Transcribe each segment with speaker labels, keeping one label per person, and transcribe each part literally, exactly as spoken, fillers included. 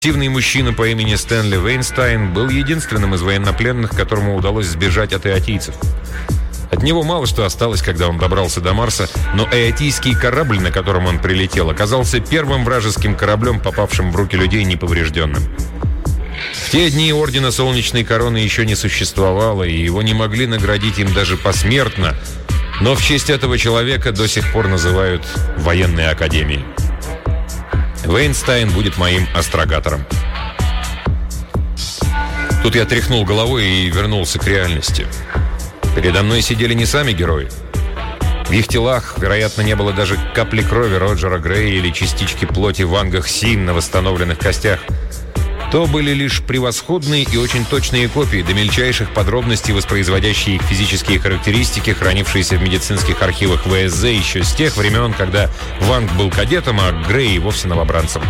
Speaker 1: Активный мужчина по имени Стэнли Вейнстайн был единственным из военнопленных, которому удалось сбежать от эотийцев. От него мало что осталось, когда он добрался до Марса, но эотийский корабль, на котором он прилетел, оказался первым вражеским кораблем, попавшим в руки людей неповрежденным. В те дни Ордена Солнечной Короны еще не существовало, и его не могли наградить им даже посмертно, но в честь этого человека до сих пор называют военной академией. Вейнстайн будет моим астрогатором. Тут я тряхнул головой и вернулся к реальности. Передо мной сидели не сами герои. В их телах, вероятно, не было даже капли крови Роджера Грея или частички плоти Ванга Хсин на восстановленных костях. То были лишь превосходные и очень точные копии, до мельчайших подробностей воспроизводящие их физические характеристики, хранившиеся в медицинских архивах ВСЗ еще с тех времен, когда Ванг был кадетом, а Грей вовсе новобранцем.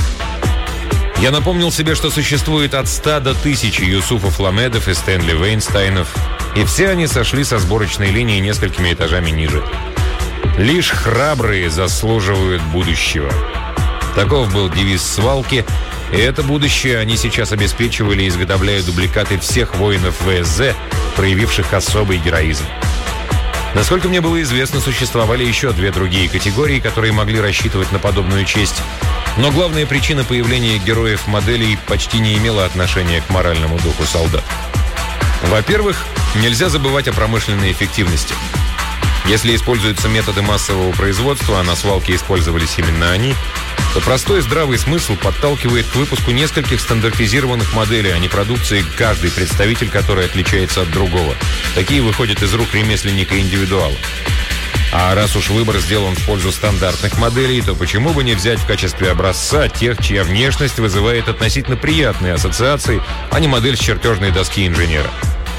Speaker 1: Я напомнил себе, что существует от ста до тысячи Юсуфов Ламедов и Стэнли Вейнстайнов, и все они сошли со сборочной линии несколькими этажами ниже. Лишь храбрые заслуживают будущего. Таков был девиз свалки, и это будущее они сейчас обеспечивали, изготовляя дубликаты всех воинов ВСЗ, проявивших особый героизм. Насколько мне было известно, существовали еще две другие категории, которые могли рассчитывать на подобную честь. Но главная причина появления героев-моделей почти не имела отношения к моральному духу солдат. Во-первых, нельзя забывать о промышленной эффективности. Если используются методы массового производства, а на свалке использовались именно они, то простой здравый смысл подталкивает к выпуску нескольких стандартизированных моделей, а не продукции, каждый представитель которой отличается от другого. Такие выходят из рук ремесленника-индивидуала. А раз уж выбор сделан в пользу стандартных моделей, то почему бы не взять в качестве образца тех, чья внешность вызывает относительно приятные ассоциации, а не модель с чертежной доски инженера?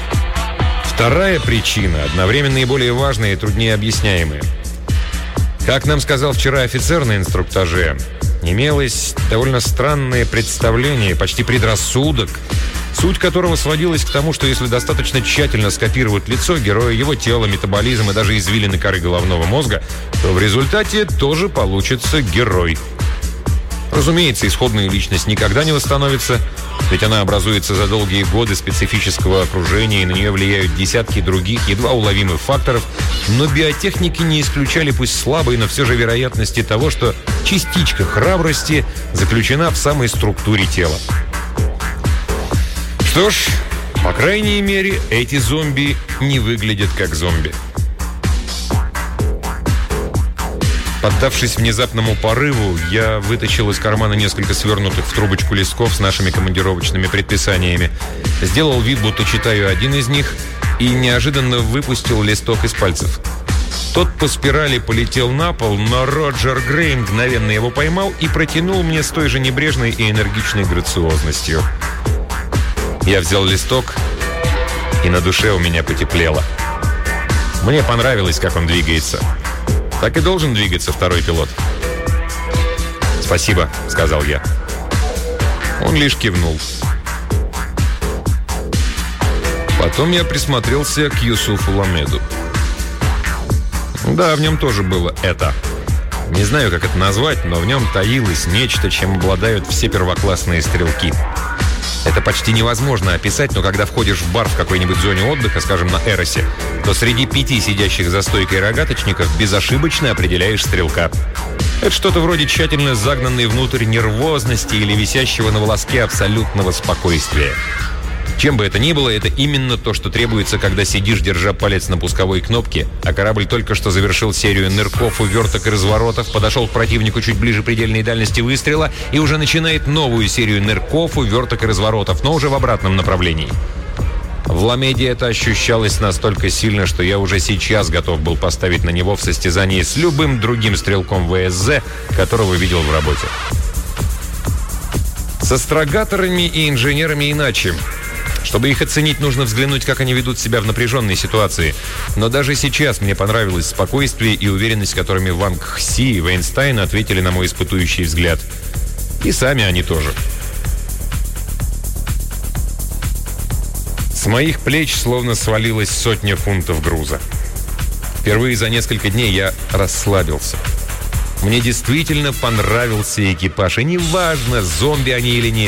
Speaker 1: Вторая причина, одновременно и более важная и труднее объясняемая. Как нам сказал вчера офицер на инструктаже, имелось довольно странное представление, почти предрассудок, суть которого сводилась к тому, что если достаточно тщательно скопировать лицо героя, его тело, метаболизм и даже извилины коры головного мозга, то в результате тоже получится герой. Разумеется, исходная личность никогда не восстановится, ведь она образуется за долгие годы специфического окружения, и на нее влияют десятки других, едва уловимых факторов, но биотехники не исключали пусть слабой, но все же вероятности того, что частичка храбрости заключена в самой структуре тела. Что ж, по крайней мере, эти зомби не выглядят как зомби. Поддавшись внезапному порыву, я вытащил из кармана несколько свернутых в трубочку листков с нашими командировочными предписаниями, сделал вид, будто читаю один из них, и неожиданно выпустил листок из пальцев. Тот по спирали полетел на пол, но Роджер Грей мгновенно его поймал и протянул мне с той же небрежной и энергичной грациозностью. Я взял листок, и на душе у меня потеплело. Мне понравилось, как он двигается. Так и должен двигаться второй пилот. «Спасибо», — сказал я. Он лишь кивнул. Потом я присмотрелся к Юсуфу Ламеду. Да, в нем тоже было это. Не знаю, как это назвать, но в нем таилось нечто, чем обладают все первоклассные стрелки. Это почти невозможно описать, но когда входишь в бар в какой-нибудь зоне отдыха, скажем, на Эросе, то среди пяти сидящих за стойкой рогаточников безошибочно определяешь стрелка. Это что-то вроде тщательно загнанной внутрь нервозности или висящего на волоске абсолютного спокойствия. Чем бы это ни было, это именно то, что требуется, когда сидишь, держа палец на пусковой кнопке, а корабль только что завершил серию нырков, уверток и разворотов, подошел к противнику чуть ближе предельной дальности выстрела и уже начинает новую серию нырков, уверток и разворотов, но уже в обратном направлении. В Ламеде это ощущалось настолько сильно, что я уже сейчас готов был поставить на него в состязании с любым другим стрелком ВСЗ, которого видел в работе. С астрогаторами и инженерами иначе. Чтобы их оценить, нужно взглянуть, как они ведут себя в напряженной ситуации. Но даже сейчас мне понравилось спокойствие и уверенность, которыми Ванг Хси и Вейнстайн ответили на мой испытующий взгляд. И сами они тоже. С моих плеч словно свалилась сотня фунтов груза. Впервые за несколько дней я расслабился. Мне действительно понравился экипаж, и неважно, зомби они или нет.